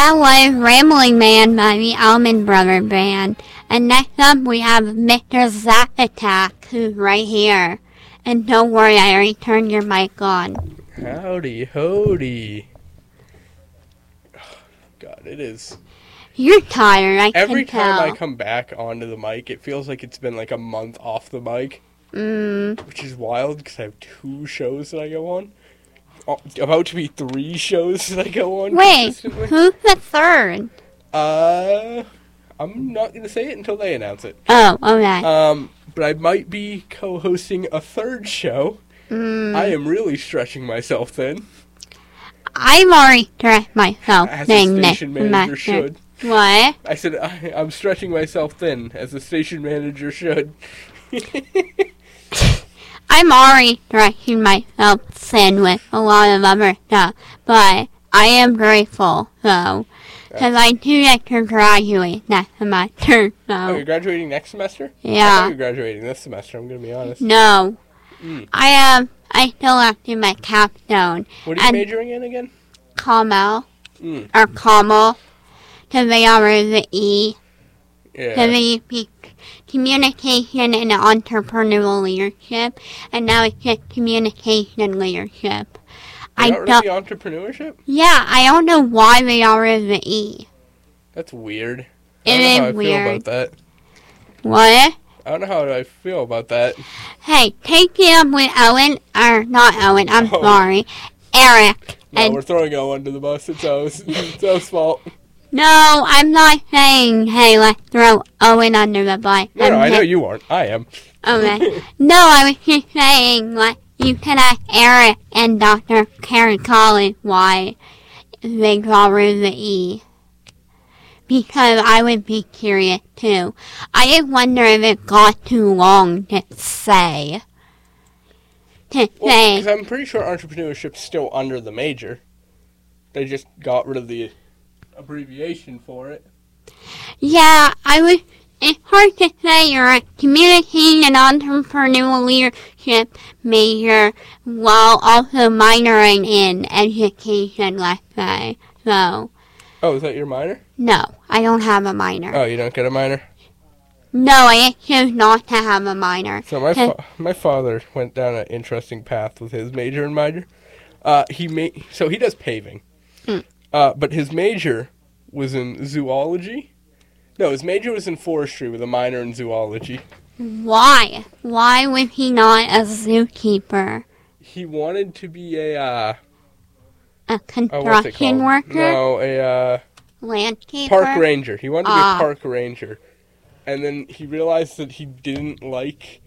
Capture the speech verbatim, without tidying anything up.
That was Rambling Man by the Allman Brother Band. And next up we have Mister Zap Attack, who's right here. And don't worry, I already turned your mic on. Howdy, howdy. Oh, God, it is. You're tired, I Every can tell. time I come back onto the mic, it feels like it's been like a month off the mic. Mm. Which is wild, because I have two shows that I go on. Oh, about to be three shows that I go on. Wait, who's the third? Uh, I'm not going to say it until they announce it. Oh, okay. Um, but I might be co-hosting a third show. Mm. I am really stretching myself thin. I've already stretched myself As thin. a station manager should. What? I said I, I'm stretching myself thin, as a station manager should. I'm already stretching myself thin with a lot of other stuff, but I am grateful, though, because I do get to graduate next semester, so. Oh, you're graduating next semester? I Yeah. thought you're graduating this semester, I'm going to be honest. No. Mm. I am, um, I still have to do my capstone. What are you and majoring in again? Commo, Mm. or Commo, because they are the E. Yeah. So they speak communication and entrepreneurial leadership, and now it's just communication leadership. You're I not don't. really entrepreneurship? Yeah, I don't know why they are in the E. That's weird. I It don't know how I is feel weird. about that. What? I don't know how I feel about that. Hey, take it up with Owen, or not Owen, I'm Oh. sorry, Eric. No, and we're throwing Owen under the bus. It's O's. It's O's fault. No, I'm not saying, hey, let's throw Owen under the bus. No, no, I'm I know just- you aren't. I am. Okay. No, I was just saying, like, you can ask Eric and Doctor Karen Collins why they got rid of the E. Because I would be curious, too. I just wonder if it got too long to say. To Well, say. because I'm pretty sure entrepreneurship's still under the major. They just got rid of the abbreviation for it. Yeah, I was. It's hard to say you're a communicating and entrepreneurial leadership major while also minoring in education, let's say. So, Oh, is that your minor? no, I don't have a minor. Oh, you don't get a minor? No, I choose not to have a minor. So my Cause- fa- my father went down an interesting path with his major and minor. Uh, he ma- so he does paving. Mm. Uh, but his major was in zoology. No, his major was in forestry with a minor in zoology. Why? Why was he not a zookeeper? He wanted to be a uh, A oh, what's it construction called? worker? No, a uh, Landscaper? park ranger. He wanted to be Ah. a park ranger. And then he realized that he didn't like